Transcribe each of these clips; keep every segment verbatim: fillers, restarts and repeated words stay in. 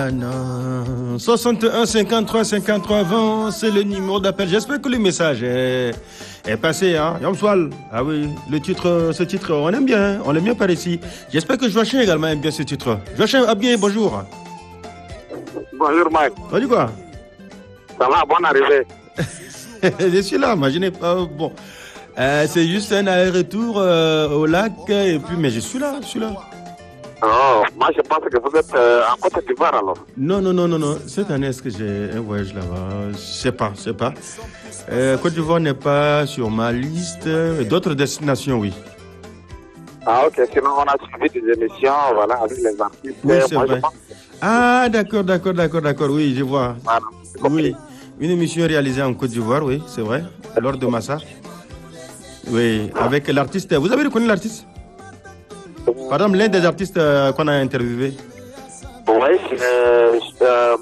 Ah non. soixante et un cinquante-trois cinquante-trois vingt, c'est le numéro d'appel. J'espère que le message est, est passé. Hein. Yamswal, ah oui, le titre, ce titre, on aime bien, on l'aime bien par ici. J'espère que Joachim également aime bien ce titre. Joachim, ah bien, bonjour. Bonjour Mike. On dit quoi? Ça va, bonne arrivée. Je suis là, moi je n'ai pas... Bon, euh, c'est juste un aller-retour euh, au lac, et puis, mais je suis là, je suis là. Oh, moi je pense que vous êtes euh, en Côte d'Ivoire alors. Non, non, non, non, non. Cette année, est-ce que j'ai un voyage là-bas? Je sais pas, je sais pas. Euh, Côte d'Ivoire n'est pas sur ma liste. D'autres destinations, oui. Ah ok, sinon on a suivi des émissions, voilà, avec les artistes. Oui, c'est moi, vrai. Je pense... Ah, d'accord, d'accord, d'accord, d'accord, oui, je vois. Voilà, oui, une émission réalisée en Côte d'Ivoire, oui, c'est vrai, lors de Massa. Oui, avec l'artiste. Vous avez reconnu l'artiste? Par exemple, l'un des artistes euh, qu'on a interviewé. Oui, euh, euh,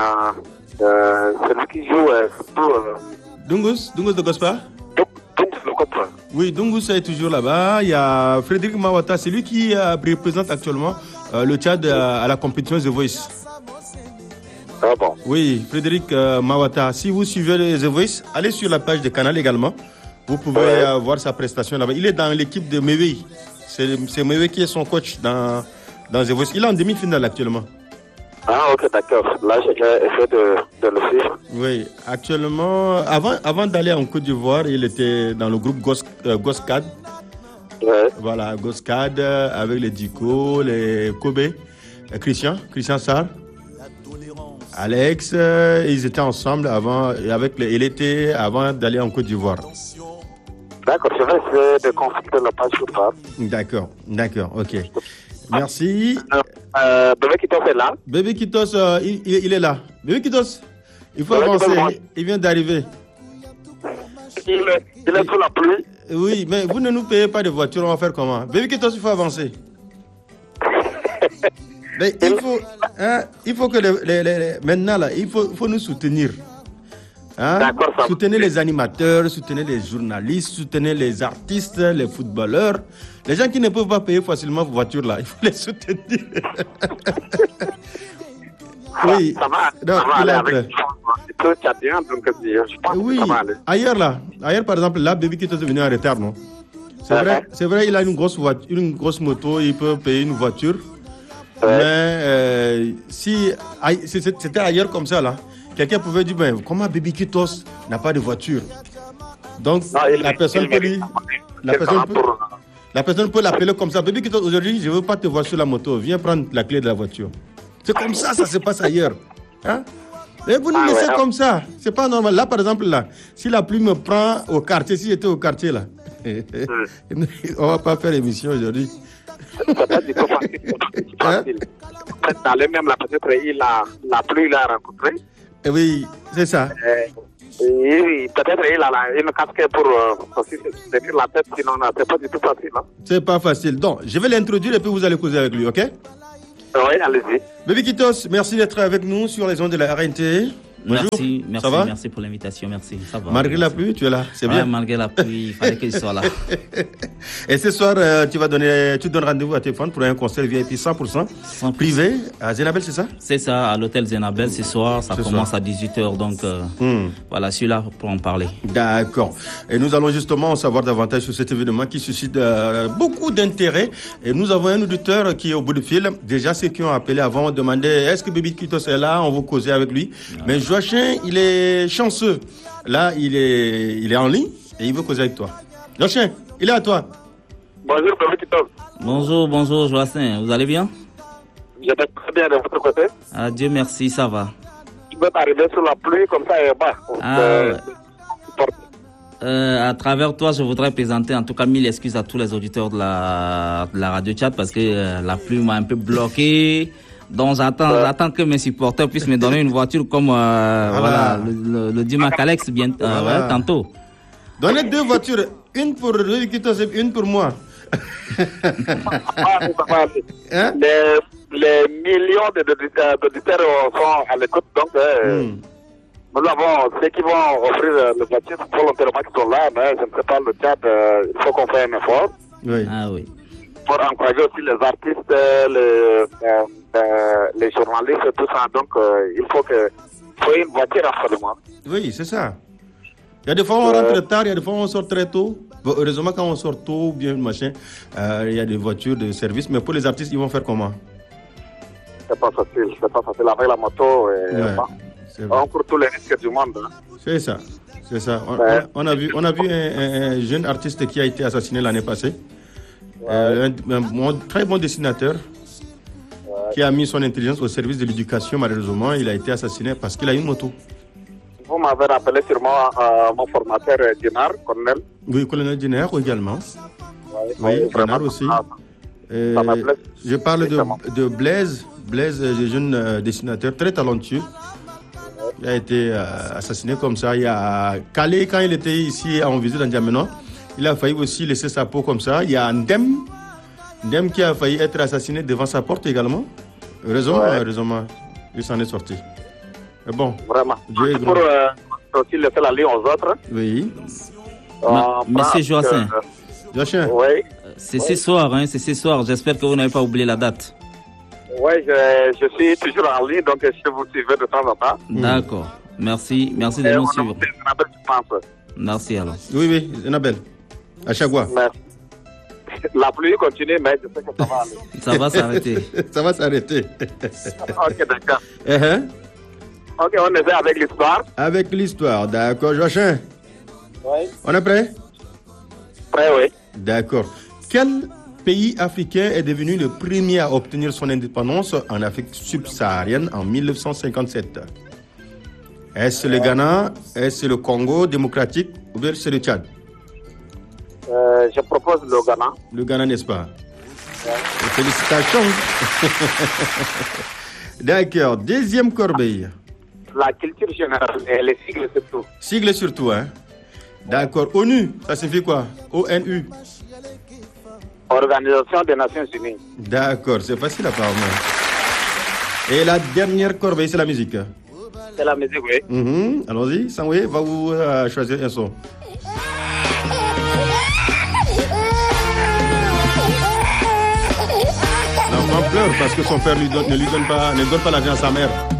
euh, celui qui joue euh, surtout... Euh... Dungus, Dungus de Gospa. Dungus de Gospa. Oui, Dungus est toujours là-bas. Il y a Frédéric Mawata, c'est lui qui euh, représente actuellement euh, le Tchad euh, à la compétition The Voice. Ah bon? Oui, Frédéric euh, Mawata. Si vous suivez The Voice, allez sur la page de Canal également. Vous pouvez ouais. euh, voir sa prestation là-bas. Il est dans l'équipe de Mewe. C'est, c'est Mewe qui est son coach dans, dans The Voice. Il est en demi-finale actuellement. Ah ok, d'accord. Là, j'ai essayé de, de le suivre. Oui, actuellement, avant, avant d'aller en Côte d'Ivoire, il était dans le groupe Gos, euh, Goscad. Ouais. Voilà, Goscad euh, avec les Dico, les Kobe, euh, Christian, Christian Sarr, Alex. Euh, ils étaient ensemble avant, avec les, il était avant d'aller en Côte d'Ivoire. D'accord, je vais essayer de consulter la page sur ça. D'accord, d'accord, ok. Merci. Euh, euh, Bébé Kitos est là. Bébé Kitos, euh, il, il, il est là. Bébé Kitos, il faut Bébé avancer. Il, il vient d'arriver. Il est, il est sous la pluie. Oui, mais vous ne nous payez pas de voiture, on va faire comment? Bébé Kitos, il faut avancer. Mais il faut, hein, il faut que les, les, les, maintenant là, il faut, faut nous soutenir. Hein? D'accord, ça soutenez les animateurs, soutenez les journalistes, soutenez les artistes, les footballeurs. Les gens qui ne peuvent pas payer facilement vos voitures là, il faut les soutenir. Oui, ça va, donc, ça va aller après. avec le Tchadien, donc je pense oui. que ça va aller. Ailleurs là, ailleurs par exemple, là, Bébé qui est venu en retard, non? C'est uh-huh. vrai, c'est vrai, il a une grosse voiture, une grosse moto, il peut payer une voiture. Ouais. Mais euh, si c'était ailleurs comme ça là, quelqu'un pouvait dire ben comment Bébé Kitos n'a pas de voiture. Donc non, la personne peut lui, la personne peut, la personne peut l'appeler comme ça. Bébé Kitos, aujourd'hui, je veux pas te voir sur la moto. Viens prendre la clé de la voiture. C'est comme ça, ça se passe ailleurs. Hein? Mais vous nous ah, laissez ouais, comme ça. C'est pas normal. Là, par exemple, là, si la pluie me prend au quartier, si j'étais au quartier là, mm. on va pas faire émission aujourd'hui. C'est pas du tout facile. Hein? Dans le même, là, peut-être, il a, la pluie l'a rencontré. Oui, c'est ça. Euh, et peut-être il a la, une casquette pour euh, aussi se tenir la tête, sinon c'est pas du tout facile. Hein? C'est pas facile. Donc, je vais l'introduire et puis vous allez causer avec lui, ok? Oui, allez-y. Bébé Kitos, merci d'être avec nous sur les ondes de la R N T. Bonjour. Merci, merci, ça va? Merci pour l'invitation, merci. Ça va, malgré merci. La pluie, tu es là, c'est ouais, bien. Malgré la pluie, il fallait que je sois là. Et ce soir, euh, tu vas donner, tu donnes rendez-vous à tes fans pour un concert V I P cent pour cent, cent pour cent privé à Zenabel, c'est ça? C'est ça, à l'hôtel Zenabel ce soir. Ça ce commence soir. À dix-huit heures, donc euh, hmm. voilà, je suis là pour en parler. D'accord. Et nous allons justement en savoir davantage sur cet événement qui suscite euh, beaucoup d'intérêt. Et nous avons un auditeur qui est au bout du fil. Déjà, ceux qui ont appelé avant ont demandé est-ce que Bébé Kitos est là? On va causer avec lui. Ah. Mais Joachim, il est chanceux. Là, il est, il est en ligne et il veut causer avec toi. Joachim, il est à toi. Bonjour, Bébé Kitos. Bonjour, bonjour, Joachim. Vous allez bien? Je vais très bien de votre côté. Ah, Dieu merci, ça va. Je vais arriver sur la pluie comme ça et bas. Ah, euh, euh, à travers toi, je voudrais présenter en tout cas mille excuses à tous les auditeurs de la, de la radio chat parce que euh, la pluie m'a un peu bloqué. Donc j'attends, ouais. j'attends que mes supporters puissent me donner une voiture comme euh, voilà. Voilà, le, le, le Dimac Alex bien, euh, voilà. ouais, tantôt. Donnez deux voitures, une pour Bébé Kitos et une pour moi. hein? les, les millions d'auditeurs sont à l'écoute, donc euh, mm. nous avons ceux qui vont offrir les voitures volontairement qui sont là, mais je ne sais pas le chat, euh, il faut qu'on fasse un effort. Oui. Ah oui. Pour encourager aussi les artistes, les, euh, euh, les journalistes, tout ça. Donc, euh, il faut que faut une voiture absolument. Oui, c'est ça. Il y a des fois on euh, rentre tard, il y a des fois on sort très tôt. Bon, heureusement, quand on sort tôt, bien machin, euh, il y a des voitures de service. Mais pour les artistes, ils vont faire comment? C'est pas facile, c'est pas facile. Avec la moto, et ouais, on court tous les risques du monde. Hein. C'est ça, c'est ça. On, ouais. on, on a vu, on a vu un, un, un jeune artiste qui a été assassiné l'année passée. Ouais. Euh, un, un, un très bon dessinateur. Qui a mis son intelligence au service de l'éducation, malheureusement, il a été assassiné parce qu'il a une moto. Vous m'avez rappelé sûrement euh, mon formateur Dinar, colonel. Oui, colonel Dinar également. Ouais, oui, oui, Dinar aussi. Ah, euh, je parle de, de Blaise, Blaise, le jeune euh, dessinateur très talentueux. Ouais. Il a été euh, assassiné comme ça. Il a Calais, quand il était ici en visite en N'Djamena, il a failli aussi laisser sa peau comme ça. Il y a Ndem. Ndem qui a failli être assassiné devant sa porte également. Heureusement, ouais. heureusement, il s'en est sorti. Mais bon. Vraiment. Dieu est pour euh, aussi laisser la ligne aux autres. Oui. Ma, Monsieur Joachim. Que... Joachim. Oui. C'est oui. ce soir, hein, c'est ce soir. J'espère que vous n'avez pas oublié la date. Oui, je, je suis toujours en ligne, donc je vous suivrai de temps en temps. D'accord. Merci, merci de Et nous suivre. Merci alors. Oui, oui, Nabel. À chaque fois. Merci. La pluie continue, mais je sais que ça va aller. Ça va s'arrêter. Ça va s'arrêter. Ok, d'accord. Uh-huh. Ok, on est avec l'histoire. Avec l'histoire, d'accord. Joachim. Oui. On est prêt? Prêt, oui. D'accord. Quel pays africain est devenu le premier à obtenir son indépendance en Afrique subsaharienne en mille neuf cent cinquante-sept? Est-ce le Ghana? Est-ce le Congo démocratique? Ou bien c'est le Tchad? Euh, je propose le Ghana. Le Ghana, n'est-ce pas? Ouais. Félicitations. D'accord. Deuxième corbeille. La culture générale et les sigles surtout. Sigles surtout, hein? D'accord. ONU, ça signifie quoi? O N U. Organisation des Nations Unies. D'accord, c'est facile apparemment. Et la dernière corbeille, c'est la musique. C'est la musique, oui. Mm-hmm. Allons-y, Sangwe va vous euh, choisir un son. L'enfant pleure parce que son père lui donne, ne lui donne pas, ne donne pas l'argent à sa mère.